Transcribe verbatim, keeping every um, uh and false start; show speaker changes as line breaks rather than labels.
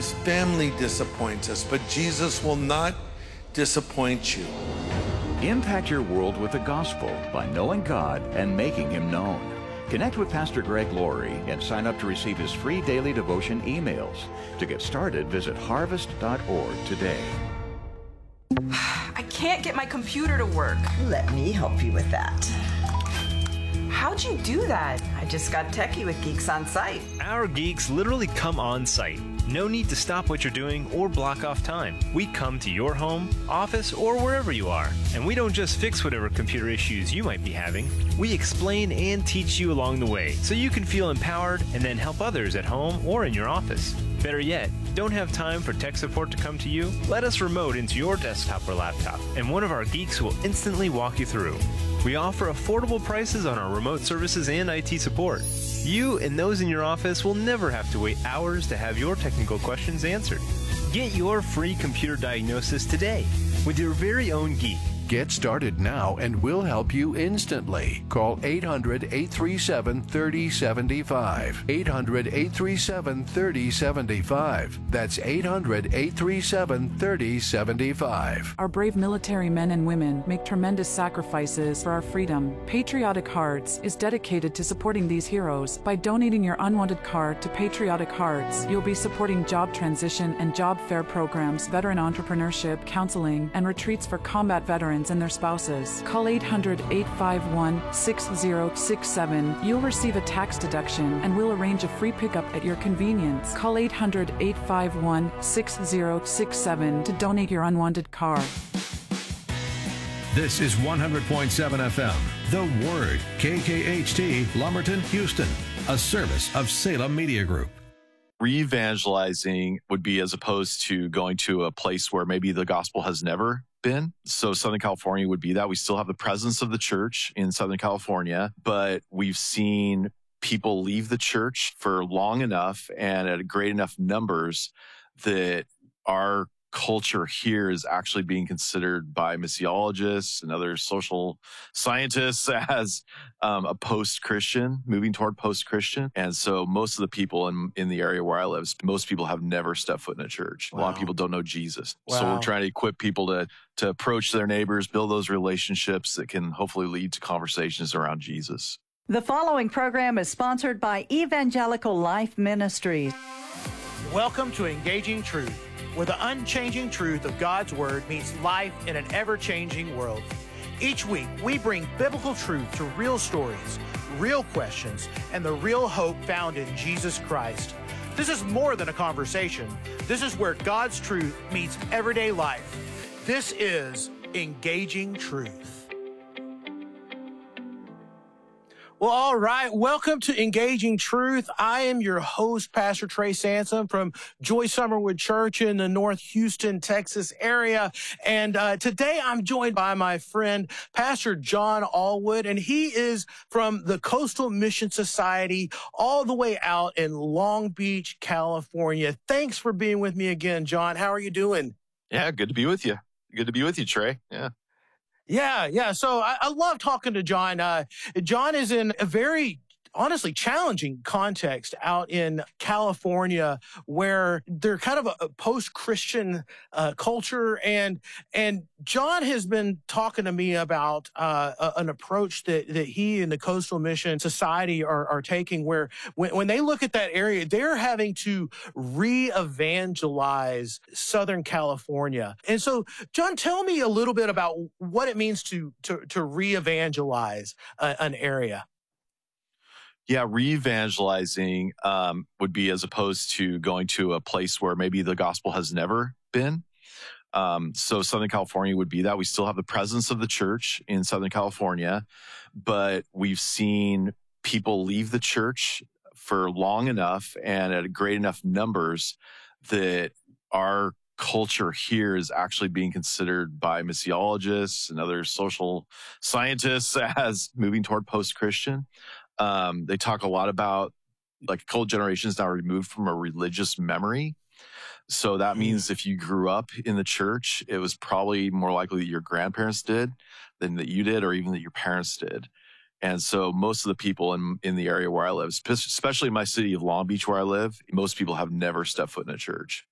Family disappoints us, but Jesus will not disappoint you.
Impact your world with the gospel by knowing God and making Him known. Connect with Pastor Greg Laurie and sign up to receive his free daily devotion emails. To get started, visit harvest dot org today.
I can't get my computer to work.
Let me help you with that.
How'd you do that?
I just got techie with Geeks on Site.
Our geeks literally come on site. No need to stop what you're doing or block off time. We come to your home, office, or wherever you are. And we don't just fix whatever computer issues you might be having. We explain and teach you along the way so you can feel empowered and then help others at home or in your office. Better yet, don't have time for tech support to come to you? Let us remote into your desktop or laptop, and one of our geeks will instantly walk you through. We offer affordable prices on our remote services and I T support. You and those in your office will never have to wait hours to have your technical questions answered. Get your free computer diagnosis today with your very own geek.
Get started now and we'll help you instantly. Call eight hundred, eight three seven, three oh seven five. eight hundred, eight three seven, three oh seven five. That's eight hundred, eight three seven, three oh seven five.
Our brave military men and women make tremendous sacrifices for our freedom. Patriotic Hearts is dedicated to supporting these heroes. By donating your unwanted card to Patriotic Hearts, you'll be supporting job transition and job fair programs, veteran entrepreneurship, counseling, and retreats for combat veterans and their spouses. Call eight hundred, eight five one, six oh six seven. You'll receive a tax deduction and we'll arrange a free pickup at your convenience. Call eight hundred, eight five one, six oh six seven to donate your unwanted car.
This is one hundred point seven F M, The Word, K K H T, Lumberton, Houston, a service of Salem Media Group.
Re-evangelizing would be as opposed to going to a place where maybe the gospel has never been. So Southern California would be that. We still have the presence of the church in Southern California, but we've seen people leave the church for long enough and at great enough numbers that our culture here is actually being considered by missiologists and other social scientists as um, a post-Christian, moving toward post-Christian. And so most of the people in, in the area where I live, most people have never stepped foot in a church. Wow. A lot of people don't know Jesus. Wow. So we're trying to equip people to, to approach their neighbors, build those relationships that can hopefully lead to conversations around Jesus.
The following program is sponsored by Evangelical Life Ministries.
Welcome to Engaging Truth, where the unchanging truth of God's Word meets life in an ever-changing world. Each week, we bring biblical truth to real stories, real questions, and the real hope found in Jesus Christ. This is more than a conversation. This is where God's truth meets everyday life. This is Engaging Truth. Well, all right. Welcome to Engaging Truth. I am your host, Pastor Trey Sansom from Joy Summerwood Church in the North Houston, Texas area. And uh, today I'm joined by my friend, Pastor John Allwood, and he is from the Coastal Mission Society all the way out in Long Beach, California. Thanks for being with me again, John. How are you doing?
Yeah, good to be with you. Good to be with you, Trey. Yeah.
Yeah, yeah. So I, I love talking to John. Uh, John is in a very, honestly, challenging context out in California where they're kind of a, a post-Christian uh, culture. And and John has been talking to me about uh, a, an approach that, that he and the Coastal Mission Society are, are taking where when, when they look at that area, they're having to re-evangelize Southern California. And so, John, tell me a little bit about what it means to, to, to re-evangelize uh, an area.
Yeah, re-evangelizing um, would be as opposed to going to a place where maybe the gospel has never been. Um, so Southern California would be that. We still have the presence of the church in Southern California, but we've seen people leave the church for long enough and at great enough numbers that our culture here is actually being considered by missiologists and other social scientists as moving toward post-Christian. Um, they talk a lot about like a couple generations now removed from a religious memory. So that means if you grew up in the church, it was probably more likely that your grandparents did than that you did, or even that your parents did. And so most of the people in, in the area where I live, especially in my city of Long Beach where I live, most people have never stepped foot in a church.